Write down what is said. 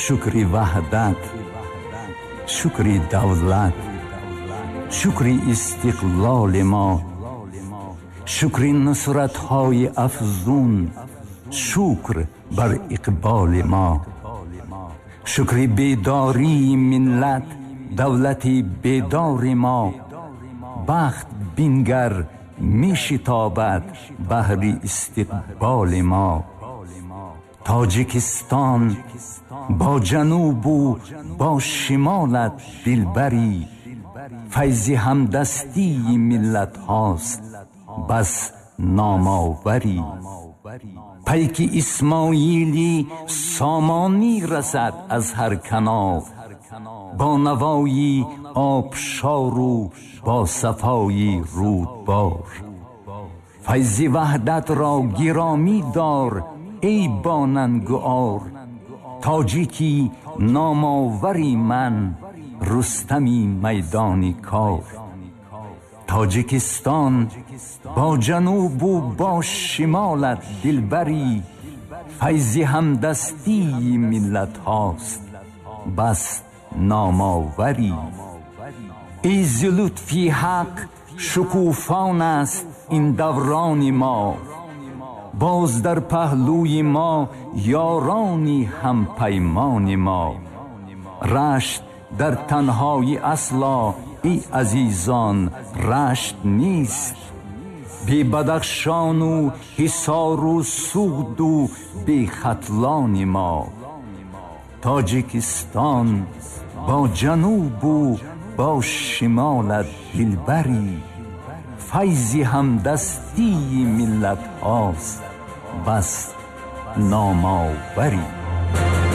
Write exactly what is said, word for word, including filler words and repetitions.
شکری وحدت، شکری دولت، شکری استقلال ما، شکری نصرت‌های افزون، شکر بر اقبال ما، شکری بیداری ملت، دولتی بیدار ما، بخت بینگر می شتابد بهر استقبال ما. تاجیکستان با جنوب و با شمالت دلبری، فیض همدستی ملت هاست بس نامآوری. پیک اسماعیلی سامانی رسد از هر کنار، با نوایی آبشار و با صفایی رودبار. فیض وحدت را گرامی دار ای باننگار، تاجیکی نامآوری من، رستمی میدانی کار. تاجیکستان با جنوب و با شمالت دلبری، فیض همدستی ملت هاست بس نامآوری. ای ز لطفی حق شکوفان است این دوران ما، باز در پهلوی ما یارانی هم پیمان ما. رشت در تنهای اصلا ای عزیزان رشت نیست، بی بدخشان و حصار و سود و بی ختلان ما. تاجیکستان با جنوب و با شمالت دلبری، فیض همدستی ملت هاست بس نامآوری.